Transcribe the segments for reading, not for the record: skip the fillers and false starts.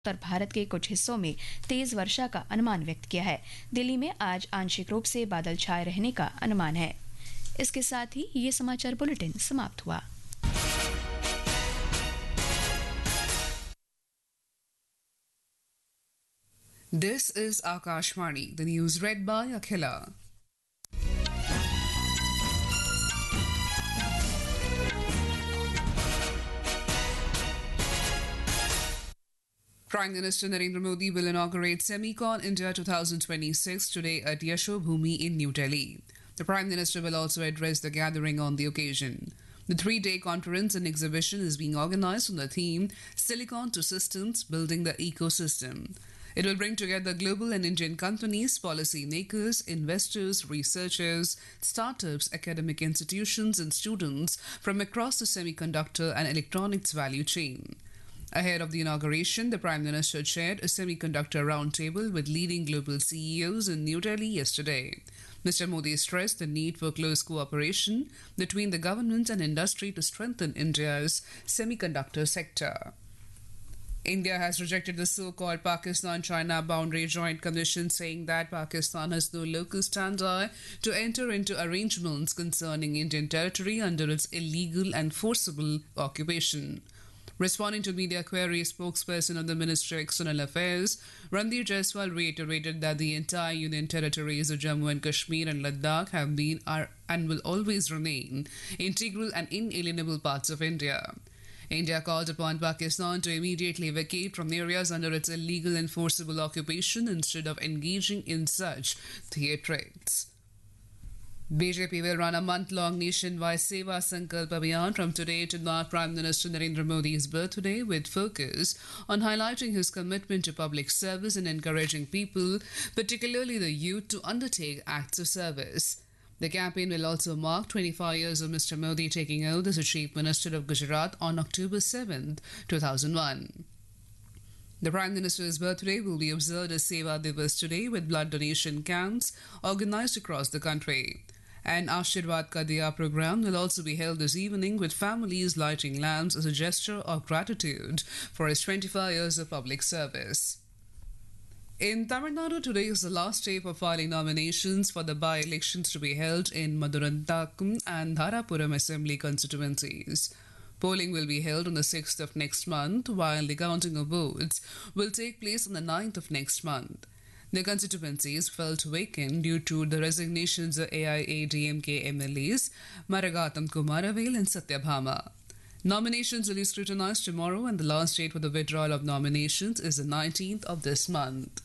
उत्तर भारत के कुछ हिस्सों में तेज वर्षा का अनुमान व्यक्त किया है। दिल्ली में आज आंशिक रूप से बादल छाए रहने का अनुमान है। इसके साथ ही ये समाचार बुलेटिन समाप्त हुआ। This is Akashvani, the news read by Akhila. Prime Minister Narendra Modi will inaugurate Semicon India 2026 today at Yashobhoomi in New Delhi. The Prime Minister will also address the gathering on the occasion. The three-day conference and exhibition is being organized on the theme Silicon to Systems, Building the Ecosystem. It will bring together global and Indian companies, policy makers, investors, researchers, startups, academic institutions, and students from across the semiconductor and electronics value chain. Ahead of the inauguration, the Prime Minister chaired a semiconductor roundtable with leading global CEOs in New Delhi yesterday. Mr. Modi stressed the need for close cooperation between the government and industry to strengthen India's semiconductor sector. India has rejected the so-called Pakistan-China Boundary Joint Commission, saying that Pakistan has no locus standi to enter into arrangements concerning Indian territory under its illegal and forcible occupation. Responding to media queries, spokesperson of the Ministry of External Affairs, Ranveer Jaiswal, reiterated that the entire Union territories of Jammu and Kashmir and Ladakh have been, are, and will always remain integral and inalienable parts of India. India called upon Pakistan to immediately vacate from areas under its illegal and forcible occupation instead of engaging in such theatrics. BJP will run a month-long nationwide Seva Sankalp Abhiyan from today to mark Prime Minister Narendra Modi's birthday, with focus on highlighting his commitment to public service and encouraging people, particularly the youth, to undertake acts of service. The campaign will also mark 25 years of Mr. Modi taking oath as the Chief Minister of Gujarat on October 7, 2001. The Prime Minister's birthday will be observed as Seva Divas today, with blood donation camps organized across the country. An Ashirwad Ka Diya program will also be held this evening, with families lighting lamps as a gesture of gratitude for his 25 years of public service. In Tamil Nadu, today is the last day for filing nominations for the by-elections to be held in Maduranthakkum and Dharapuram Assembly constituencies. Polling will be held on the 6th of next month, while the counting of votes will take place on the 9th of next month. The constituencies felt vacant due to the resignations of AIADMK MLAs Maragatam Kumaravel and Satyabhama. Nominations will be scrutinized tomorrow, and the last date for the withdrawal of nominations is the 19th of this month.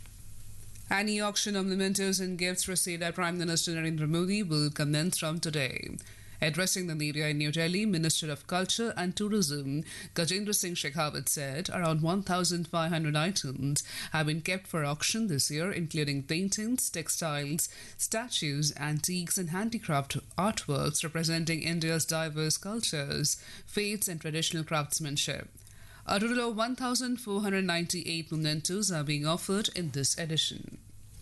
An e-auction of mementos and gifts received by Prime Minister Narendra Modi will commence from today. Addressing the media in New Delhi, Minister of Culture and Tourism Gajendra Singh Shekhawat said around 1,500 items have been kept for auction this year, including paintings, textiles, statues, antiques and handicraft artworks representing India's diverse cultures, faiths and traditional craftsmanship. A total of 1,498 mementos are being offered in this edition.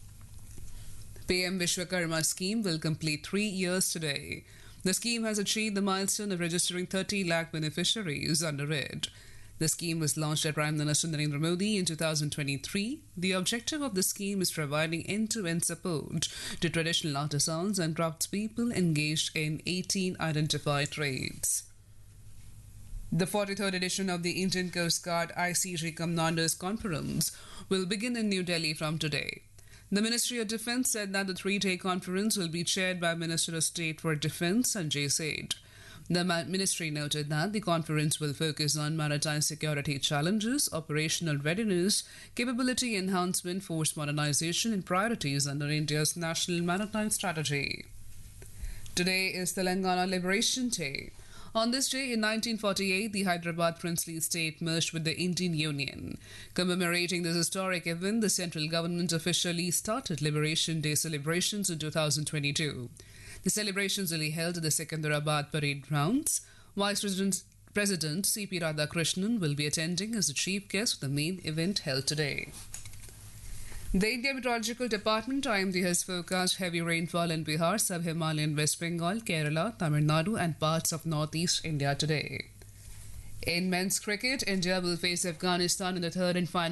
PM Vishwakarma scheme will complete 3 years today. The scheme has achieved the milestone of registering 30 lakh beneficiaries under it. The scheme was launched by Prime Minister Narendra Modi in 2023. The objective of the scheme is providing end-to-end support to traditional artisans and craftspeople engaged in 18 identified trades. The 43rd edition of the Indian Coast Guard ICG Commanders Conference will begin in New Delhi from today. The Ministry of Defence said that the three-day conference will be chaired by Minister of State for Defence Sanjay Seth. The ministry noted that the conference will focus on maritime security challenges, operational readiness, capability enhancement, force modernization, and priorities under India's national maritime strategy. Today is Telangana Liberation Day. On this day in 1948, the Hyderabad princely state merged with the Indian Union. Commemorating this historic event, the central government officially started Liberation Day celebrations in 2022. The celebrations will be held at the Secunderabad Parade Grounds. Vice President C.P. Radhakrishnan will be attending as the chief guest of the main event held today. The India Meteorological Department IMD has forecast heavy rainfall in Bihar, Sub-Himalayan West Bengal, Kerala, Tamil Nadu and parts of northeast India today. In men's cricket, India will face Afghanistan in the third and final